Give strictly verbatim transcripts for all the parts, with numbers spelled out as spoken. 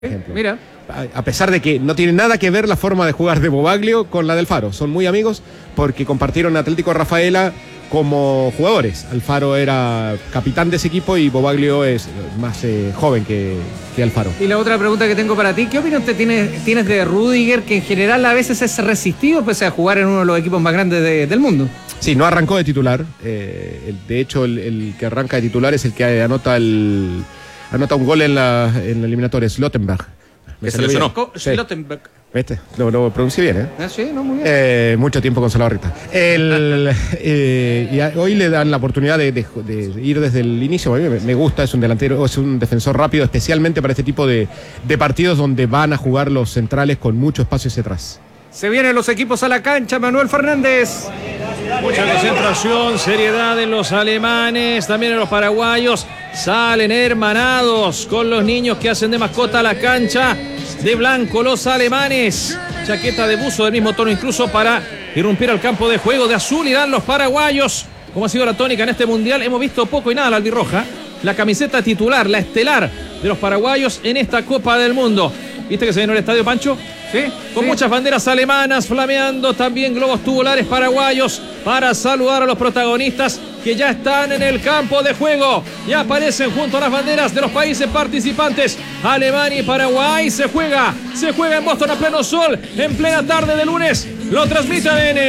ejemplo. Mira. A, a pesar de que no tiene nada que ver la forma de jugar de Bobaglio con la del Faro. Son muy amigos porque compartieron Atlético Rafaela como jugadores. Alfaro era capitán de ese equipo y Bobaglio es más eh, joven que, que Alfaro. Y la otra pregunta que tengo para ti, ¿qué opinión te tienes, tienes de Rüdiger, que en general a veces es resistido pese a jugar en uno de los equipos más grandes de, del mundo? Sí, no arrancó de titular. Eh, el, de hecho, el, el que arranca de titular es el que anota el anota un gol en la, en la eliminatoria, Slottenberg. Que se lesionó. Sí. Slottenberg. ¿Viste? Lo, lo pronuncié bien, ¿eh? Ah, sí, no, muy bien. Eh, mucho tiempo con Salabarrita. El, eh, y a, hoy le dan la oportunidad de, de, de ir desde el inicio. A mí me, me gusta, es un delantero, es un defensor rápido, especialmente para este tipo de, de partidos donde van a jugar los centrales con mucho espacio hacia atrás. Se vienen los equipos a la cancha, Manuel Fernández. Mucha concentración, seriedad en los alemanes, también en los paraguayos. Salen hermanados con los niños que hacen de mascota a la cancha. De blanco los alemanes. Chaqueta de buzo del mismo tono incluso para irrumpir al campo de juego. De azul irán los paraguayos. Como ha sido la tónica en este mundial, hemos visto poco y nada la albirroja. La camiseta titular, la estelar de los paraguayos en esta Copa del Mundo. ¿Viste que se llenó el estadio, Pancho? Sí. Con sí. muchas banderas alemanas flameando, también globos tubulares paraguayos para saludar a los protagonistas que ya están en el campo de juego. Ya aparecen junto a las banderas de los países participantes. Alemania y Paraguay. Se juega, se juega en Boston a pleno sol, en plena tarde de lunes. Lo transmite A D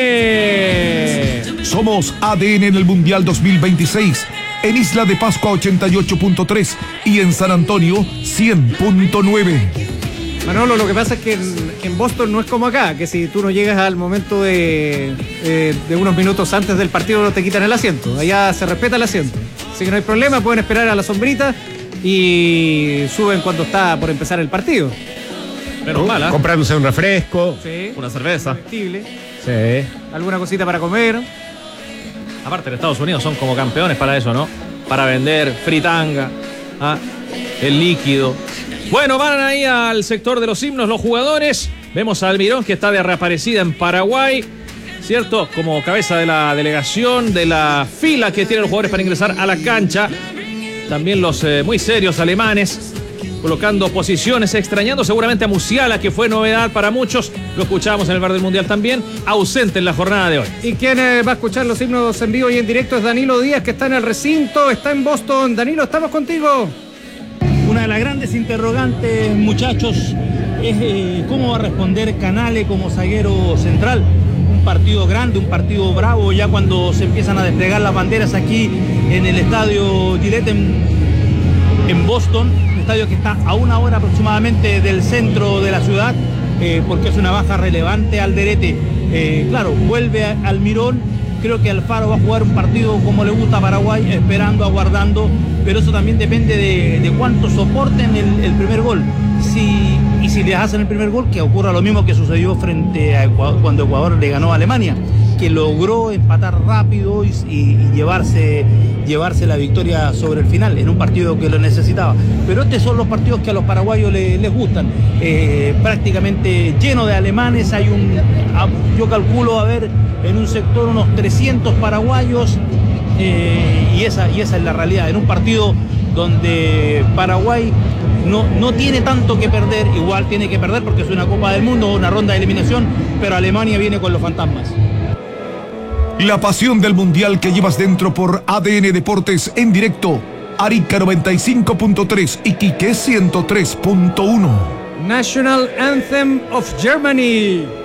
N. Somos A D N en el Mundial dos mil veintiséis. En Isla de Pascua ochenta y ocho punto tres y en San Antonio cien punto nueve. Manolo, lo que pasa es que en, en Boston no es como acá, que si tú no llegas al momento de, eh, de unos minutos antes del partido no te quitan el asiento. Allá se respeta el asiento. Así que no hay problema, pueden esperar a la sombrita y suben cuando está por empezar el partido. Menos mal, ¿eh? Comprándose un refresco. Sí. Una cerveza. Comestible. Sí. Alguna cosita para comer. Aparte en Estados Unidos son como campeones para eso, ¿no? Para vender fritanga, ¿ah? El líquido. Bueno, van ahí al sector de los himnos los jugadores. Vemos a Almirón, que está de reaparecida en Paraguay, ¿cierto? Como cabeza de la delegación, de la fila que tienen los jugadores para ingresar a la cancha. También los eh, muy serios alemanes, colocando posiciones, extrañando seguramente a Musiala, que fue novedad para muchos. Lo escuchamos en el Bar del Mundial también, ausente en la jornada de hoy. Y quien eh, va a escuchar los himnos en vivo y en directo es Danilo Díaz, que está en el recinto, está en Boston. Danilo, estamos contigo. Una de las grandes interrogantes, muchachos, es eh, cómo va a responder Canale como zaguero central. Un partido grande, un partido bravo, ya cuando se empiezan a desplegar las banderas aquí en el estadio Gillette en, en Boston, un estadio que está a una hora aproximadamente del centro de la ciudad, eh, porque es una baja relevante Alderete. Eh, claro, vuelve a Almirón. Creo que Alfaro va a jugar un partido como le gusta a Paraguay, esperando, aguardando, pero eso también depende de, de cuánto soporten el, el primer gol. Si, y si les hacen el primer gol, que ocurra lo mismo que sucedió frente a Ecuador, cuando Ecuador le ganó a Alemania, que logró empatar rápido y, y, y llevarse, llevarse la victoria sobre el final, en un partido que lo necesitaba. Pero estos son los partidos que a los paraguayos les, les gustan, eh, prácticamente lleno de alemanes. Hay un, yo calculo, a ver, en un sector unos trescientos paraguayos, eh, y, esa, y esa es la realidad, en un partido donde Paraguay no, no tiene tanto que perder, igual tiene que perder porque es una Copa del Mundo, una ronda de eliminación, pero Alemania viene con los fantasmas. La pasión del Mundial que llevas dentro por A D N Deportes en directo. Arica noventa y cinco punto tres, Iquique ciento tres punto uno. National Anthem of Germany.